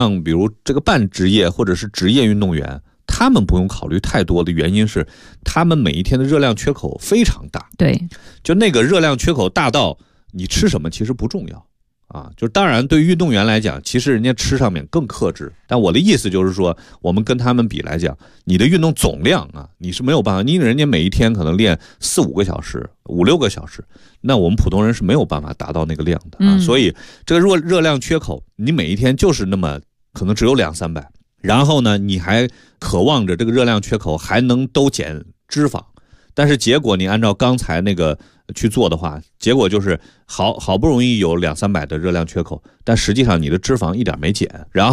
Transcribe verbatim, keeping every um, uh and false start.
像比如这个半职业或者是职业运动员，他们不用考虑太多的原因是，他们每一天的热量缺口非常大。 对， 就那个热量缺口大到你吃什么其实不重要啊。就当然对于运动员来讲，其实人家吃上面更克制。但我的意思就是说，我们跟他们比来讲，你的运动总量啊，你是没有办法，因为人家每一天可能练四五个小时、五六个小时，那我们普通人是没有办法达到那个量的啊。 嗯、 所以这个热热量缺口，你每一天就是那么可能只有两三百。然后呢，你还渴望着这个热量缺口还能都减脂肪，但是结果你按照刚才那个去做的话，结果就是好好不容易有两三百的热量缺口，但实际上你的脂肪一点没减，然后